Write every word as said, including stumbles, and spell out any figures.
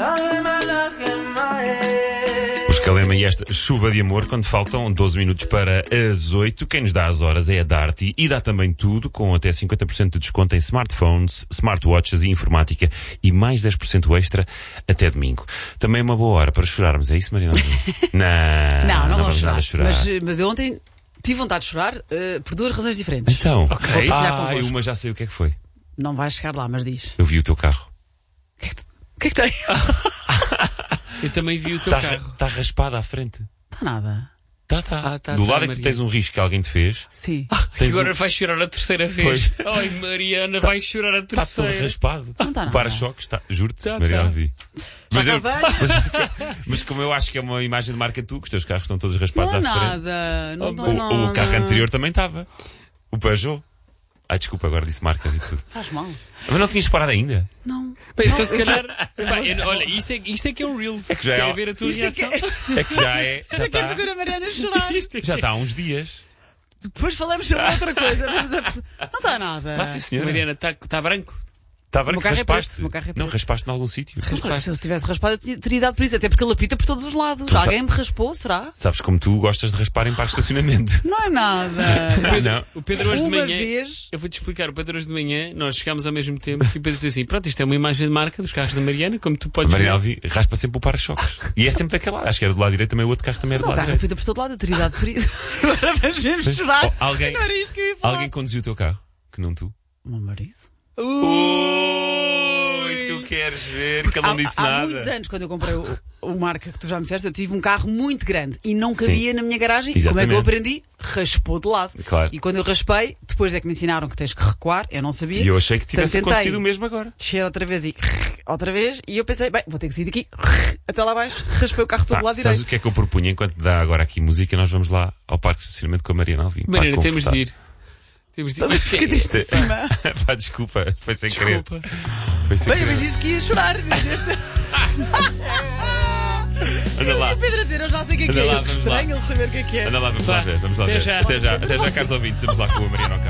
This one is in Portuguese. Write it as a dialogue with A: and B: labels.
A: Os Calema e esta chuva de amor, quando faltam doze minutos para as oito. Quem nos dá as horas é a Darty e dá também tudo com até cinquenta por cento de desconto em smartphones, smartwatches e informática e mais dez por cento extra até domingo. Também é uma boa hora para chorarmos, é isso, Mariana?
B: Não,
A: não,
B: não,
A: não
B: vamos
A: vamos nada
B: chorar.
A: chorar.
B: Mas, mas eu ontem tive vontade de chorar uh, por duas razões diferentes.
A: Então,
B: Vou partilhar
A: ah,
B: convosco.
A: uma já sei o que é que foi.
B: Não vais chegar lá, mas diz.
A: Eu vi o teu carro.
B: O que é que, te- o que, é que tem?
C: Eu também vi o teu
A: Está
C: carro.
A: tá raspado à frente.
B: Não está nada.
A: Tá, tá.
C: Ah, tá,
A: Do
C: tá,
A: lado é que tu
C: Maria.
A: tens um risco que alguém te fez.
B: Sim.
A: Tens
C: Agora
A: um...
C: vai chorar a terceira vez. Ai, Mariana, vai chorar a
A: Está todo
C: terceira.
A: raspado.
B: Não tá
A: O
B: nada.
A: para-choques está. Juro-te,
C: Tá,
A: Mariana,
C: tá.
A: vi.
B: Já
A: Mas, eu-
B: cá venho.
A: mas como eu acho que é uma imagem de marca tu, que os teus carros estão todos
B: Não
A: raspados
B: é
A: à frente.
B: nada. Não,
C: Oh,
B: não,
A: O,
B: não,
A: o carro
B: não.
A: anterior também estava. O Peugeot. Ai, desculpa, agora disse marcas e tudo.
B: Faz mal.
A: Mas não tinhas parado ainda?
B: Não.
C: Bem,
B: Não,
C: então se
B: eu-
C: calhar. Pá, eu- olha, isto é, isto é que é o Reels.
A: É que já é
C: Quer
A: al-
C: ver a tua
B: Isto é que
C: reação?
B: é-
A: É que já é. Já
B: Ainda quero
A: está.
B: fazer a Mariana chorar.
C: Isto é que
A: Já
C: é-
A: está há uns dias.
B: Depois falamos sobre outra coisa. Vamos a... Não está nada.
A: Ah, sim, senhora.
C: Mariana, está tá branco?
A: Está bem
B: meu
A: que
B: carro é
A: raspaste.
B: preto, o meu carro é
A: Não,
B: preto.
A: raspaste em algum sítio.
B: Claro que se eu tivesse raspado, eu tinha- teria dado por isso. Até porque ele apita por todos os lados.
A: Tu
B: Alguém me raspou, será?
A: Sabes como tu gostas de raspar em parque de estacionamento.
B: Não é nada.
A: Não.
C: O Pedro hoje de
B: Uma
C: manhã.
B: vez.
C: Eu vou-te explicar, o Pedro hoje de manhã, nós chegámos ao mesmo tempo e pensei assim: pronto, isto é uma imagem de marca dos carros da Mariana, como tu
A: A
C: podes
A: Mariana
C: ver.
A: Alvi raspa sempre o para-choques. E é sempre daquele lado. Acho que era do lado direito também, o outro carro também é
B: Mas
A: do
B: o
A: lado
B: carro
A: direito.
B: apita por todo lado. Eu teria dado por isso. Agora vamos mesmo chorar.
A: Oh, alguém,
B: Não era isto que eu ia falar.
A: alguém conduziu o teu carro? Que não tu?
B: O meu marido.
A: Ui, tu queres ver que ele não
B: há,
A: disse
B: há
A: nada.
B: muitos anos, quando eu comprei o, o marca que tu já me disseste, eu tive um carro muito grande e não cabia
A: Sim.
B: na minha garagem. Como é que eu
A: Exatamente.
B: aprendi? Raspou de lado.
A: Claro.
B: E quando eu raspei, depois é que me ensinaram que tens que recuar. Eu não sabia.
A: E eu achei que tivesse
B: Portanto, tentei
A: acontecido o mesmo agora.
B: descer outra vez e outra vez. E eu pensei, bem, vou ter que sair daqui até lá abaixo. Raspei o carro todo
A: Ah,
B: do lado
A: sabes
B: direito.
A: o que é que eu propunha enquanto dá agora aqui música? Nós vamos lá ao parque de estacionamento com a Mariana Alvim. Pá,
C: Mariana, temos
A: confortar.
C: de ir. Temos de ir.
B: Mas
C: Mas
B: fica disto de cima.
A: Pá, desculpa, foi sem querer.
C: Desculpa.
A: Foi sem
B: Bem, eu
A: querer.
B: bem disse que ia chorar. Neste...
A: Anda lá.
B: E o Pedro a dizer, eu já sei o que é que
A: Anda
B: é.
A: lá,
B: Que
A: vamos
B: estranho ele saber o que é que é.
A: Anda lá, vamos
C: Vá.
A: lá ver. Vamos lá
C: Até
A: ver.
C: já.
A: Até já, até já, caros ouvintes. Vamos lá com a Mariana ao carro.